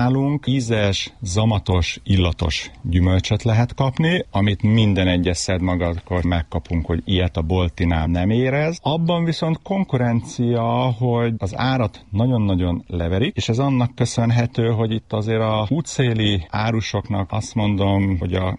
Nálunk ízes, zamatos, illatos gyümölcsöt lehet kapni, amit minden egyes szedmagatkor megkapunk, hogy ilyet a boltinál nem érez. Abban viszont konkurencia, hogy az árat nagyon-nagyon leverik, és ez annak köszönhető, hogy itt azért a útszéli árusoknak azt mondom, hogy a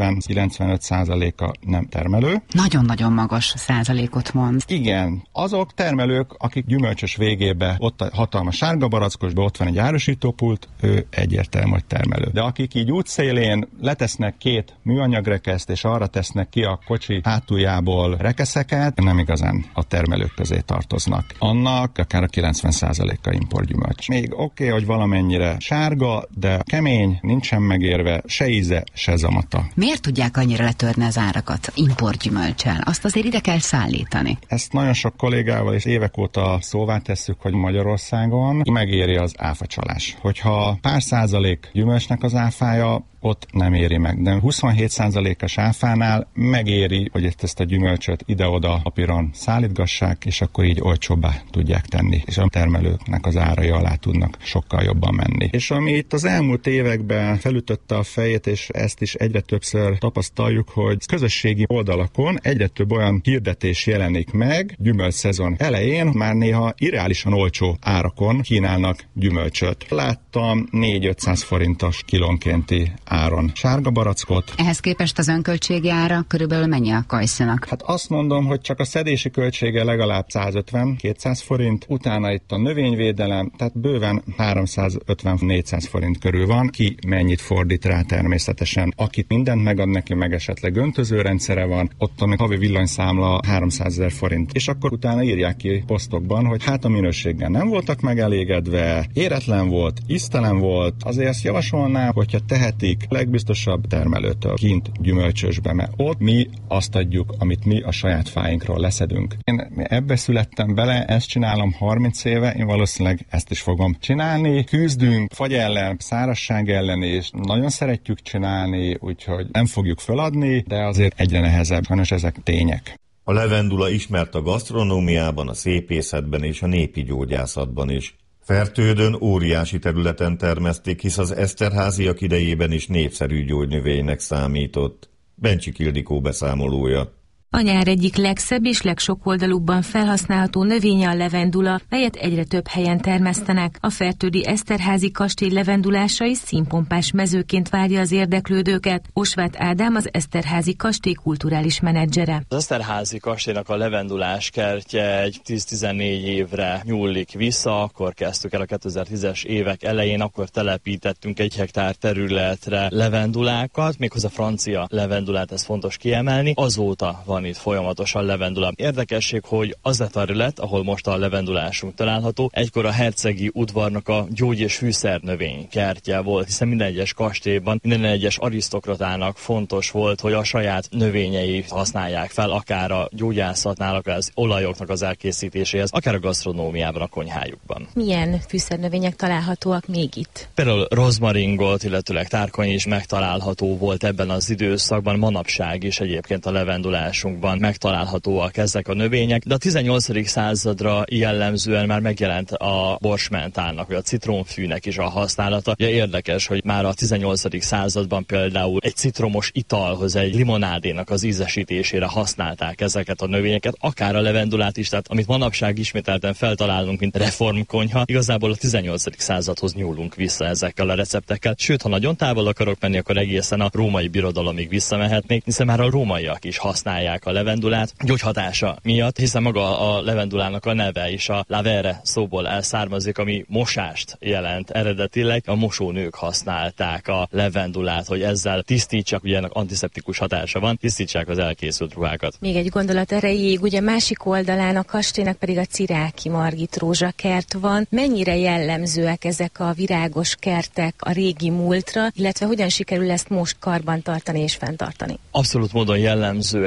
90-95%-a nem termelő. Nagyon-nagyon magas százalékot mond. Igen, azok termelők, akik gyümölcsös végébe, ott a hatalmas sárga barackosban ott van egy árusítópult, ő egyértelmű, hogy termelő. De akik így útszélén letesznek 2 műanyagrekeszt, és arra tesznek ki a kocsi hátuljából rekeszeket, nem igazán a termelők közé tartoznak. Annak akár a 90%-a importgyümölcs. Még oké, hogy valamennyire sárga, de kemény, nincsen megérve, se íze, se zamata. Miért tudják annyira letörni az árakat importgyümölccsel? Azt azért ide kell szállítani. Ezt nagyon sok kollégával és évek óta szóvá tesszük, hogy Magyarországon megéri az áfacsalás. Hogyha pár százalék gyümölcsnek az áfája, ott nem éri meg. De 27%-os áfánál megéri, hogy ezt a gyümölcsöt ide-oda papíron szállítgassák, és akkor így olcsóbbá tudják tenni, és a termelőknek az árai alá tudnak sokkal jobban menni. És ami itt az elmúlt években felütötte a fejét, és ezt is egyre többször tapasztaljuk, hogy közösségi oldalakon egyre több olyan hirdetés jelenik meg, gyümölcsszezon elején már néha irreálisan olcsó árakon kínálnak gyümölcsöt. Láttam 400-500 forintos kilónkénti áron sárga barackot. Ehhez képest az önköltségi ára körülbelül mennyi a kajszinak? Hát azt mondom, hogy csak a szedési költsége legalább 150-200 forint, utána itt a növényvédelem, tehát bőven 350-400 forint körül van, ki mennyit fordít rá természetesen. Akit mindent megad neki, meg esetleg öntözőrendszere van, ott a havi villanyszámla 300 000 forint. És akkor utána írják ki posztokban, hogy hát a minőséggel nem voltak megelégedve, éretlen volt, íztelen volt, azért ezt javasolnám, hogyha tehetik, legbiztosabb termelőtől kint gyümölcsösbe, mert ott mi azt adjuk, amit mi a saját fáinkról leszedünk. Én ebbe születtem bele, ezt csinálom 30 éve, én valószínűleg ezt is fogom csinálni. Küzdünk fagy ellen, szárazság ellen, és nagyon szeretjük csinálni, úgyhogy nem fogjuk feladni, de azért egyre nehezebb, sajnos ezek tények. A levendula ismert a gasztronómiában, a szépészetben és a népi gyógyászatban is. Fertődön óriási területen termesztik, hisz az Eszterháziak idejében is népszerű gyógynövénynek számított. Bencsik Ildikó beszámolója. A nyár egyik legszebb és legsokoldalúbban felhasználható növénye a levendula, melyet egyre több helyen termesztenek. A fertődi Eszterházi kastély levendulása is színpompás mezőként várja az érdeklődőket. Osváth Ádám az Eszterházi kastély kulturális menedzsere. Az Eszterházi kastélynak a levendulás kertje egy 10-14 évre nyúlik vissza, akkor kezdtük el a 2010-es évek elején, akkor telepítettünk 1 hektár területre levendulákat, méghozzá francia levendulát, ez fontos kiemelni. Azóta van itt folyamatosan levendula. Érdekesség, hogy az a terület, ahol most a levendulásunk található, egykor a hercegi udvarnak a gyógy- és fűszernövény kertje volt, hiszen minden egyes kastélyban, minden egyes arisztokratának fontos volt, hogy a saját növényeit használják fel, akár a gyógyászatnál, akár az olajoknak az elkészítéséhez, akár a gasztronómiában, a konyhájukban. Milyen fűszernövények találhatóak még itt? Például rozmaringot, illetőleg tárkony is megtalálható volt ebben az időszakban, manapság is egyébként a levendulásunkban megtalálhatóak ezek a növények, de a 18. századra jellemzően már megjelent a borsmentának, vagy a citronfűnek is a használata. Ugye érdekes, hogy már a 18. században például egy citromos italhoz, egy limonádénak az ízesítésére használták ezeket a növényeket, akár a levendulát is, tehát amit manapság ismételten feltalálunk, mint reformkonyha, igazából a 18. századhoz nyúlunk vissza ezekkel a receptekkel. Sőt, ha nagyon távol akarok menni, akkor egészen a római birodalomig visszamehetnék, hiszen már a rómaiak is használják a levendulát gyógyhatása miatt, hiszen maga a levendulának a neve is a lavere szóból elszármazik, ami mosást jelent eredetileg. A mosónők használták a levendulát, hogy ezzel tisztítsák, ugye ennek antiszeptikus hatása van, tisztítsák az elkészült ruhákat. Még egy gondolat erejéig, ugye másik oldalán a kastélynak pedig a Ciráki Margit rózsakert van. Mennyire jellemzőek ezek a virágos kertek a régi múltra, illetve hogyan sikerül ezt most karbantartani és fenntartani? Abszolút módon jellemzőek, tehát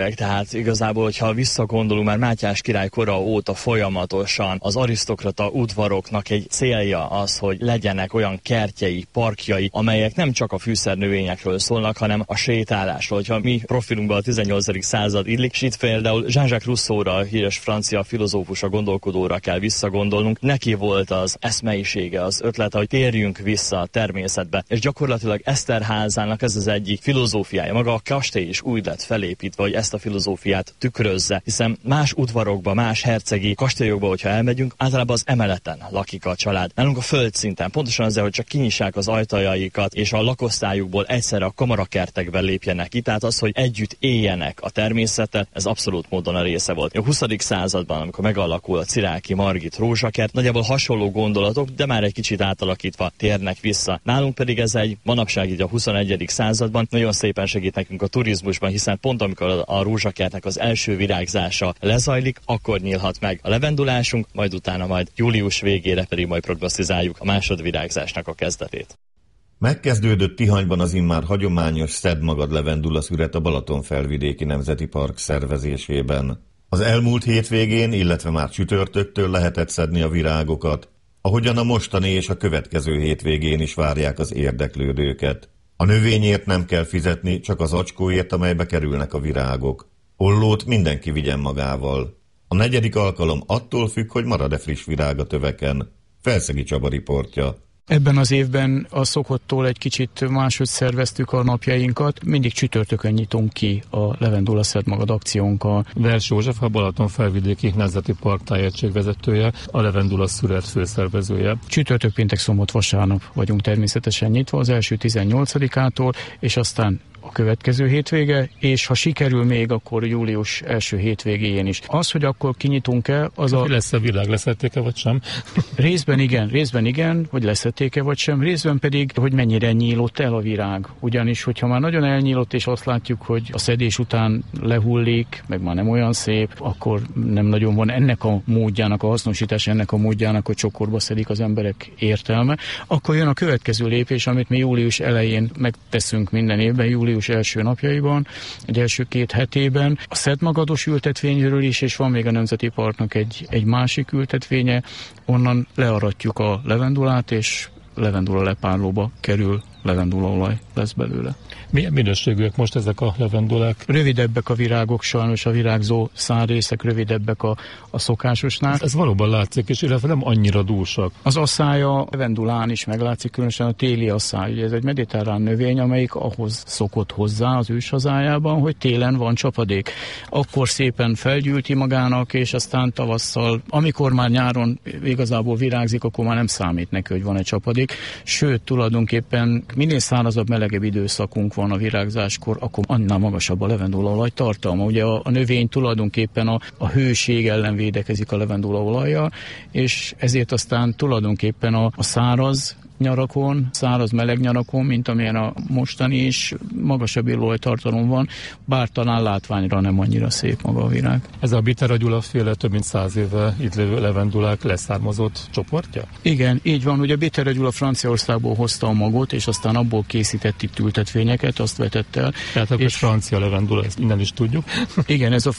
Tehát igazából, hogyha visszagondolunk, már Mátyás király kora óta folyamatosan az arisztokrata udvaroknak egy célja az, hogy legyenek olyan kertjei, parkjai, amelyek nem csak a fűszernövényekről szólnak, hanem a sétálásról. Hogyha mi profilunkban a 18. század illik, és itt például Jean-Jacques Rousseau-ra, a híres francia filozófusra, gondolkodóra kell visszagondolnunk. Neki volt az eszmeisége, az ötlete, hogy térjünk vissza a természetbe, és gyakorlatilag Eszterházának ez az egyik filozófiája. Maga a kastély is úgy lett felépítve, hogy ezt a filozófiát tükrözze, hiszen más udvarokba, más hercegi kastélyokba, hogyha elmegyünk, általában az emeleten lakik a család. Nálunk a földszinten, pontosan azért, hogy csak kinyissák az ajtajaikat, és a lakosztályukból egyszerre a kamarakertekbe lépjenek ki, tehát az, hogy együtt éljenek a természetet, ez abszolút módon a része volt. A 20. században, amikor megalakul a Ciráki Margit rózsakert, nagyjából hasonló gondolatok, de már egy kicsit átalakítva térnek vissza. Nálunk pedig ez egy manapság így a 21. században nagyon szépen segít nekünk a turizmusban, hiszen pont amikor a rózsakertnek az első virágzása lezajlik, akkor nyílhat meg a levendulásunk, majd utána majd július végére pedig majd prognosztizáljuk a másodvirágzásnak a kezdetét. Megkezdődött Tihanyban az immár hagyományos Szedd magad levendula szüret a Balatonfelvidéki Nemzeti Park szervezésében. Az elmúlt hétvégén, illetve már csütörtöktől lehetett szedni a virágokat, ahogyan a mostani és a következő hétvégén is várják az érdeklődőket. A növényért nem kell fizetni, csak az acskóért, amelybe kerülnek a virágok. Ollót mindenki vigyen magával. A 4. alkalom attól függ, hogy marad-e friss virág a töveken. Felszegi Csaba riportja. Ebben az évben a szokottól egy kicsit máshogy szerveztük a napjainkat. Mindig csütörtökön nyitunk ki a Levendula Szedd magad akciónkkal. Vers József, a Balatonfelvidéki Nemzeti Park tájegységvezetője, a Levendula szület főszervezője. Csütörtök, péntek, szombat, vasárnap vagyunk természetesen nyitva az első 18-ától, és aztán a következő hétvége, és ha sikerül még, akkor július első hétvégéjén is. Az, hogy akkor kinyitunk-e, az a... Lesz a világ, leszették-e vagy sem? Részben igen, hogy leszették-e vagy sem, részben pedig, hogy mennyire nyílott el a virág. Ugyanis, hogyha már nagyon elnyílott, és azt látjuk, hogy a szedés után lehullik, meg már nem olyan szép, akkor nem nagyon van ennek a módjának, a hasznosítás ennek a módjának, hogy csokorba szedik az emberek értelme. Akkor jön a következő lépés, amit mi július elején megteszünk minden évben, július első napjaiban, egy első 2 hetében. A szedmagados ültetvényről is, és van még a Nemzeti Parknak egy másik ültetvénye, onnan learatjuk a levendulát, és levendula lepárlóba kerül, levendulaolaj lesz belőle. Milyen minőségűek most ezek a levendulák? Rövidebbek a virágok, sajnos a virágzó szárrészek rövidebbek a szokásosnál. Ez valóban látszik, és illetve nem annyira dúsak. Az asszálya levendulán is meglátszik, különösen a téli asszály. Ugye ez egy mediterrán növény, amelyik ahhoz szokott hozzá az őshazájában, hogy télen van csapadék. Akkor szépen felgyűlti magának, és aztán tavasszal, amikor már nyáron igazából virágzik, akkor már nem számít neki, hogy van egy csapadék. Sőt, tulajdonképpen minél szárazabb, melegebb időszakunk van a virágzáskor, akkor annál magasabb a levendulaolaj tartalma. Ugye a növény tulajdonképpen a hőség ellen védekezik a levendulaolajjal, és ezért aztán tulajdonképpen a száraz nyarakon, száraz meleg nyarakon, mint amilyen a mostani is, magasabb illóolajtartalom van, bár talán látványra nem annyira szép maga a virág. Ez a Bitera Gyula féle több mint 100 éve itt lévő levendulák leszármazott csoportja? Igen, így van, ugye Bitera Gyula Franciaországból hozta a magot, és aztán abból készített itt ültetvényeket, azt vetett el. Tehát akkor francia levendula, ezt innen is tudjuk. Igen, ez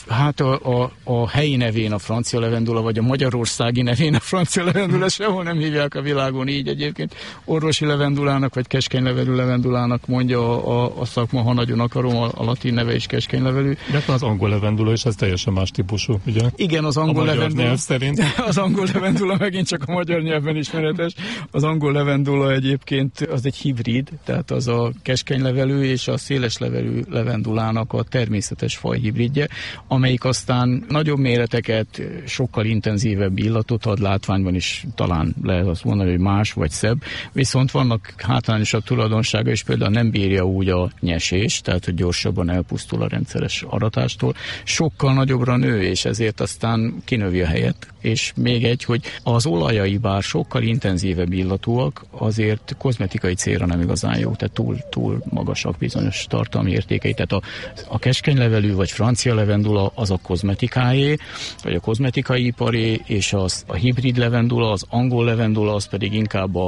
a helyi nevén a francia levendula, vagy a magyarországi nevén a francia levendula, sehol nem hívják a világon így egyébként. Orvosi levendulának, vagy keskenylevelű levendulának mondja a szakma, ha nagyon akarom, a latin neve is keskenylevelű. De az angol levendula is, ez teljesen más típusú, ugye? Igen, az angol levendula. Nyelv szerint. Az angol levendula megint csak a magyar nyelven ismeretes. Az angol levendula egyébként az egy hibrid, tehát az a keskenylevelű és a széleslevelű levendulának a természetes fajhibridje, amelyik aztán nagyobb méreteket, sokkal intenzívebb illatot ad, látványban is talán lehet azt mondani, hogy más vagy szebb. Viszont vannak hátrányosabb tulajdonsága, és például nem bírja úgy a nyesés, tehát hogy gyorsabban elpusztul a rendszeres aratástól. Sokkal nagyobbra nő, és ezért aztán kinövi a helyet. És még egy, hogy az olajai bár sokkal intenzívebb illatúak, azért kozmetikai célra nem igazán jó, tehát túl magasak bizonyos tartalmi értékei. Tehát a keskenylevelű vagy francia levendula az a kozmetikáé, vagy a kozmetikai iparé, és a hibrid levendula, az angol levendula, az pedig inkább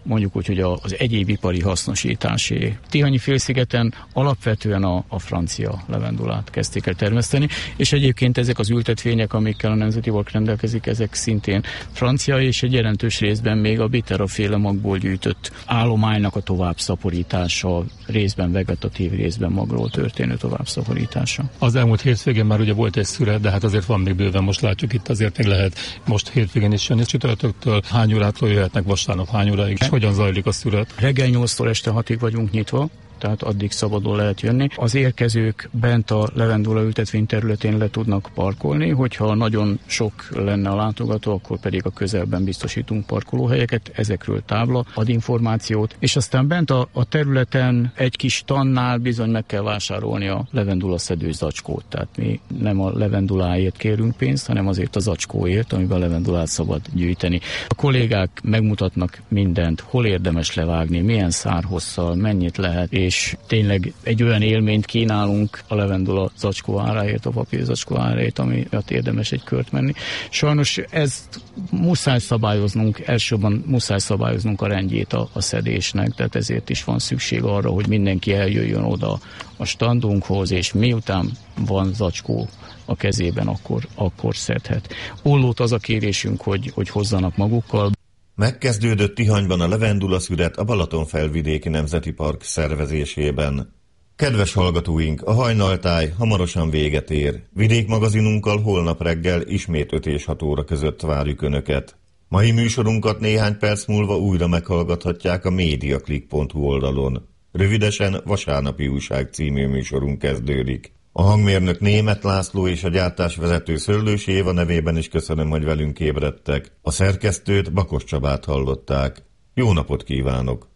mondjuk úgy, hogy az egyéb ipari hasznosításé. Tihanyi félszigeten alapvetően a francia levendulát kezdték el termeszteni, és egyébként ezek az ültetvények, amikkel a Nemzeti Park rendelkezik, ezek szintén francia, és egy jelentős részben még a Bitera-féle magból gyűjtött állománynak a továbbszaporítása, részben vegetatív, részben magról történő továbbszaporítása. Az elmúlt hétvégén már ugye volt egy szüret, de hát azért van még bőven, most látjuk itt azért még lehet most hétvégén is jönni csütörtöktől. Hány órától jöhetnek vasárnap, hány óráig, és hogyan zajlik a szüret? Reggel 8-tól este 6-ig vagyunk nyitva, tehát addig szabadon lehet jönni. Az érkezők bent a levendula ültetvény területén le tudnak parkolni, hogyha nagyon sok lenne a látogató, akkor pedig a közelben biztosítunk parkolóhelyeket, ezekről tábla ad információt, és aztán bent a területen egy kis tannál bizony meg kell vásárolni a levendula szedő zacskót, tehát mi nem a levenduláért kérünk pénzt, hanem azért a zacskóért, amiben a levendulát szabad gyűjteni. A kollégák megmutatnak mindent, hol érdemes levágni, milyen szárhosszal, mennyit lehet, és tényleg egy olyan élményt kínálunk a levendula zacskó áráért, a papír zacskó áráért, ami érdemes egy kört menni. Sajnos ezt muszáj szabályoznunk, elsősorban muszáj szabályoznunk a rendjét a szedésnek, tehát ezért is van szükség arra, hogy mindenki eljöjjön oda a standunkhoz, és miután van zacskó a kezében, akkor szedhet. Ollót az a kérésünk, hogy hozzanak magukkal. Megkezdődött Tihanyban a levendula szüret a Balatonfelvidéki Nemzeti Park szervezésében. Kedves hallgatóink, a hajnaltáj hamarosan véget ér. Vidékmagazinunkkal holnap reggel ismét 5 és 6 óra között várjuk Önöket. Mai műsorunkat néhány perc múlva újra meghallgathatják a mediaclick.hu oldalon. Rövidesen Vasárnapi Újság című műsorunk kezdődik. A hangmérnök Németh László és a gyártásvezető Szöllősi Éva nevében is köszönöm, hogy velünk ébredtek. A szerkesztőt, Bakos Csabát hallották. Jó napot kívánok!